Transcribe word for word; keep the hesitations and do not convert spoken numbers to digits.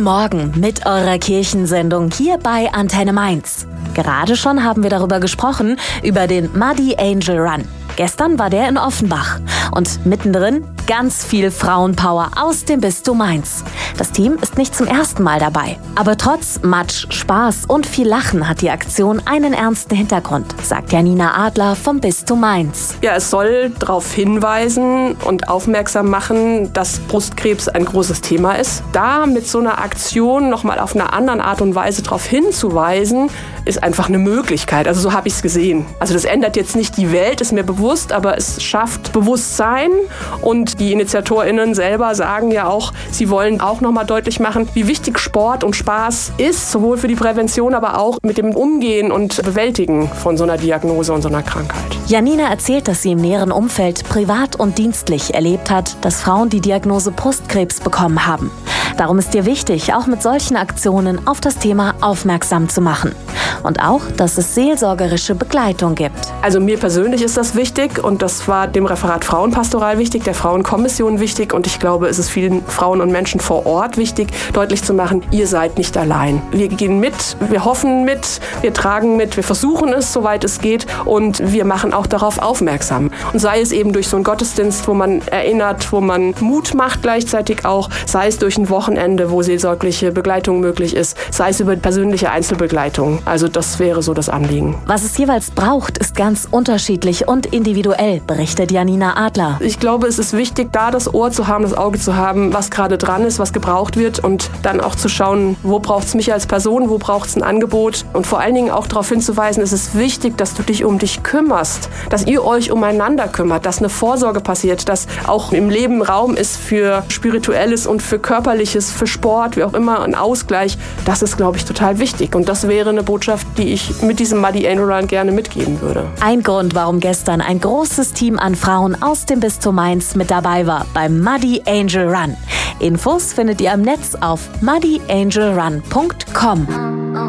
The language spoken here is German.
Guten Morgen mit eurer Kirchensendung hier bei Antenne Mainz. Gerade schon haben wir darüber gesprochen, über den Muddy Angel Run. Gestern war der in Offenbach. Und mittendrin ganz viel Frauenpower aus dem Bistum Mainz. Das Team ist nicht zum ersten Mal dabei. Aber trotz Matsch, Spaß und viel Lachen hat die Aktion einen ernsten Hintergrund, sagt Janina Adler vom Bistum Mainz. Ja, es soll darauf hinweisen und aufmerksam machen, dass Brustkrebs ein großes Thema ist. Da mit so einer Aktion nochmal auf eine andere Art und Weise darauf hinzuweisen, ist einfach eine Möglichkeit. Also so habe ich es gesehen. Also das ändert jetzt nicht die Welt, ist mir bewusst, aber es schafft Bewusstsein. Und die InitiatorInnen selber sagen ja auch, sie wollen auch nochmal deutlich machen, wie wichtig Sport und Spaß ist, sowohl für die Prävention, aber auch mit dem Umgehen und Bewältigen von so einer Diagnose und so einer Krankheit. Janina erzählt, dass sie im näheren Umfeld privat und dienstlich erlebt hat, dass Frauen die Diagnose Brustkrebs bekommen haben. Darum ist ihr wichtig, auch mit solchen Aktionen auf das Thema aufmerksam zu machen. Und auch, dass es seelsorgerische Begleitung gibt. Also mir persönlich ist das wichtig und das war dem Referat Frauenpastoral wichtig, der Frauenkommission wichtig und ich glaube, es ist vielen Frauen und Menschen vor Ort wichtig, deutlich zu machen, ihr seid nicht allein. Wir gehen mit, wir hoffen mit, wir tragen mit, wir versuchen es, soweit es geht und wir machen auch darauf aufmerksam. Und sei es eben durch so einen Gottesdienst, wo man erinnert, wo man Mut macht gleichzeitig auch, sei es durch ein Wochenende, wo seelsorgliche Begleitung möglich ist, sei es über persönliche Einzelbegleitung. Also das wäre so das Anliegen. Was es jeweils braucht, ist ganz unterschiedlich und individuell, berichtet Janina Adler. Ich glaube, es ist wichtig, da das Ohr zu haben, das Auge zu haben, was gerade dran ist, was gebraucht wird und dann auch zu schauen, wo braucht es mich als Person, wo braucht es ein Angebot und vor allen Dingen auch darauf hinzuweisen, es ist wichtig, dass du dich um dich kümmerst, dass ihr euch umeinander kümmert, dass eine Vorsorge passiert, dass auch im Leben Raum ist für Spirituelles und für Körperliches, für Sport, wie auch immer, ein Ausgleich. Das ist, glaube ich, total wichtig und das wäre eine Botschaft, die ich mit diesem Muddy Angel Run gerne mitgeben würde. Ein Grund, warum gestern ein großes Team an Frauen aus dem Bistum Mainz mit dabei war beim Muddy Angel Run. Infos findet ihr im Netz auf muddy angel run punkt com.